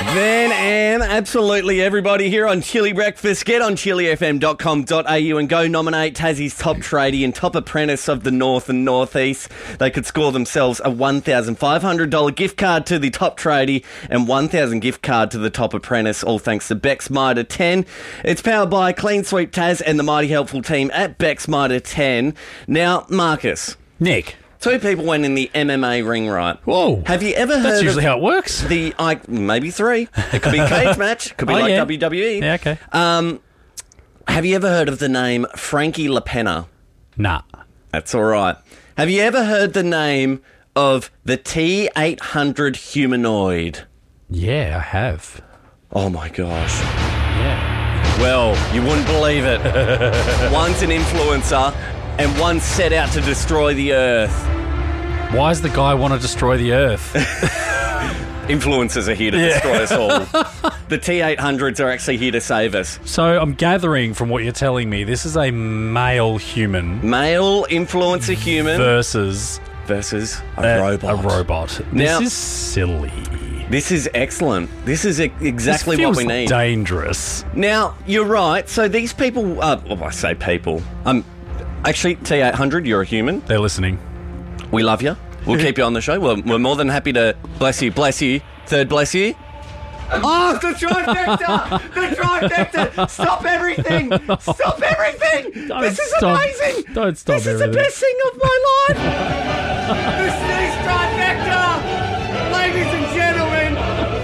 Van Am, absolutely everybody here on Chili Breakfast. Get on chilifm.com.au and go nominate Tassie's top tradie and top apprentice of the North and Northeast. They could score themselves a $1,500 gift card to the top tradie and $1,000 gift card to the top apprentice, all thanks to Beck's Mitre 10. It's powered by Clean Sweep Taz and the mighty helpful team at Beck's Mitre 10. Now, Marcus. Nick. Two people went in the MMA ring, right? Whoa. Have you ever heard That's usually how it works. Maybe three. It could be a cage match. Could be WWE. Yeah, okay. Have you ever heard of the name Frankie LaPena? Nah. That's all right. Have you ever heard the name of the T-800 humanoid? Yeah, I have. Oh, my gosh. Yeah. Well, you wouldn't believe it. One's an influencer and one set out to destroy the Earth. Why does the guy want to destroy the Earth? Influencers are here to destroy us all. The T-800s are actually here to save us. So I'm gathering from what you're telling me, this is a male human. Male influencer human. Versus a robot. A robot. Now, this is silly. This is excellent. This is exactly what we need. Dangerous. Now, you're right. So these people, I say people. Actually, T-800, you're a human. They're listening. We love you. We'll keep you on the show. We're more than happy to bless you. Third bless you. Oh, the trifecta! The trifecta! Stop everything! Stop everything! This is amazing! Don't stop everything. This is the best thing of my life! The Sneeze trifecta! Ladies and gentlemen,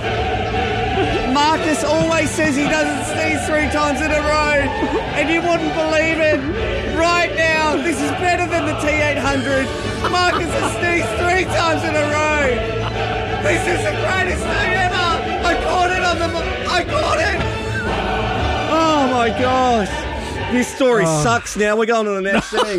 Marcus always says he doesn't sneeze 3 times in a row, and you wouldn't believe it. Right now, this is better than the T-800. Marcus has sneezed 3 times in a row. This is the greatest thing ever. I caught it. Oh my gosh. This story sucks now. We're going to the next thing.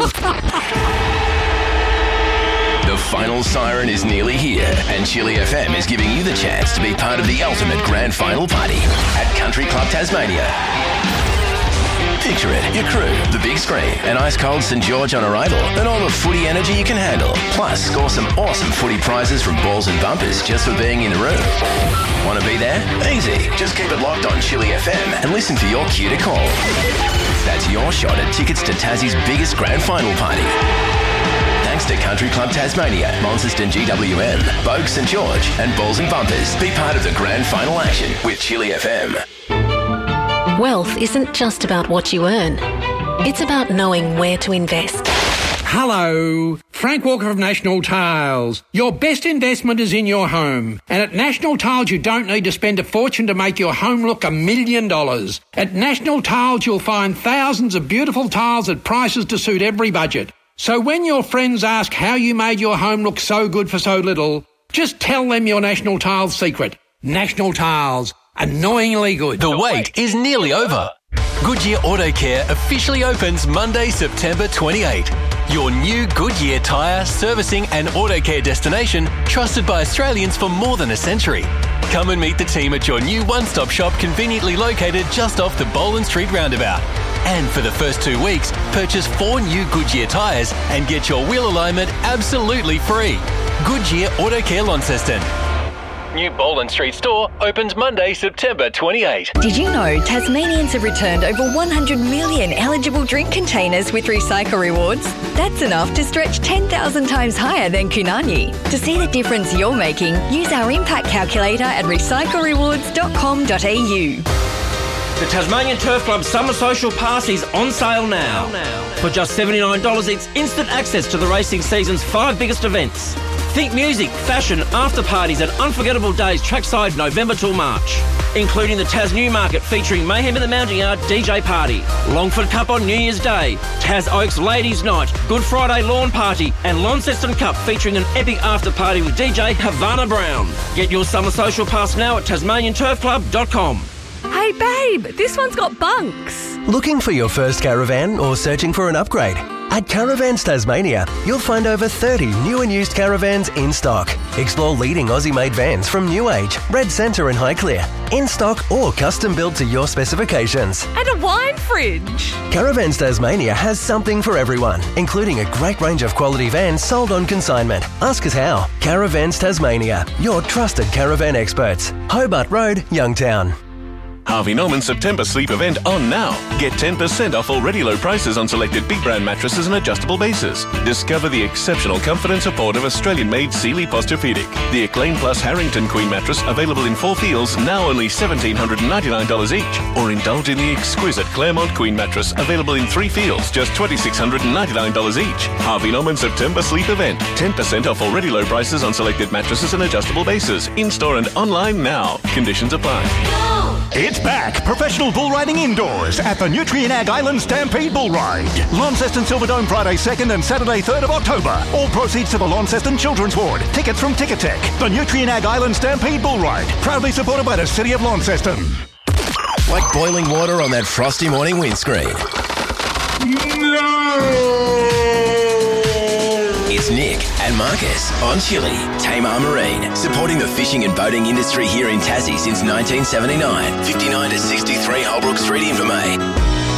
The final siren is nearly here, and Chili FM is giving you the chance to be part of the ultimate grand final party at Country Club Tasmania. Picture it, your crew, the big screen, an ice-cold St George on arrival, and all the footy energy you can handle. Plus, score some awesome footy prizes from balls and bumpers just for being in the room. Want to be there? Easy. Just keep it locked on Chili FM and listen for your cue to call. That's your shot at tickets to Tassie's biggest grand final party. Thanks to Country Club Tasmania, Launceston GWM, Bogue St George, and Balls and Bumpers. Be part of the grand final action with Chili FM. Wealth isn't just about what you earn. It's about knowing where to invest. Hello, Frank Walker of National Tiles. Your best investment is in your home. And at National Tiles, you don't need to spend a fortune to make your home look $1 million. At National Tiles, you'll find thousands of beautiful tiles at prices to suit every budget. So when your friends ask how you made your home look so good for so little, just tell them your National Tiles secret. National Tiles. Annoyingly good. The wait is nearly over. Goodyear Auto Care officially opens Monday, September 28. Your new Goodyear tyre, servicing and auto care destination, trusted by Australians for more than a century. Come and meet the team at your new one-stop shop conveniently located just off the Boland Street roundabout. And for the first 2 weeks, purchase 4 new Goodyear tyres and get your wheel alignment absolutely free. Goodyear Auto Care Launceston. New Boland Street store opens Monday, September 28. Did you know Tasmanians have returned over 100 million eligible drink containers with Recycle Rewards? That's enough to stretch 10,000 times higher than Kunani. To see the difference you're making, use our impact calculator at recyclerewards.com.au. The Tasmanian Turf Club Summer Social Pass is on sale now. For just $79, it's instant access to the racing season's 5 biggest events. Think music, fashion, after parties and unforgettable days trackside November till March. Including the Tas Newmarket featuring Mayhem in the Mountain Yard DJ Party, Longford Cup on New Year's Day, Tas Oaks Ladies Night, Good Friday Lawn Party and Launceston Cup featuring an epic after party with DJ Havana Brown. Get your summer social pass now at tasmanianturfclub.com. Hey babe, this one's got bunks. Looking for your first caravan or searching for an upgrade? At Caravans Tasmania, you'll find over 30 new and used caravans in stock. Explore leading Aussie-made vans from New Age, Red Centre and Highclere, in stock or custom built to your specifications. And a wine fridge. Caravans Tasmania has something for everyone, including a great range of quality vans sold on consignment. Ask us how. Caravans Tasmania, your trusted caravan experts. Hobart Road, Youngtown. Harvey Norman's September sleep event on now. Get 10% off already low prices on selected big brand mattresses and adjustable bases. Discover the exceptional comfort and support of Australian-made Sealy Posturepedic. The Acclaim Plus Harrington Queen mattress available in 4 feels, now only $1,799 each. Or indulge in the exquisite Claremont Queen mattress available in 3 feels, just $2,699 each. Harvey Norman's September sleep event. 10% off already low prices on selected mattresses and adjustable bases. In-store and online now. Conditions apply. It's back! Professional bull riding indoors at the Nutrien Ag Island Stampede Bull Ride. Launceston Silverdome Friday 2nd and Saturday 3rd of October. All proceeds to the Launceston Children's Ward. Tickets from Ticketek. The Nutrien Ag Island Stampede Bull Ride. Proudly supported by the City of Launceston. Like boiling water on that frosty morning windscreen. It's Nick and Marcus on Chili. Tamar Marine, supporting the fishing and boating industry here in Tassie since 1979. 59 to 63 Holbrook Street, Invermay.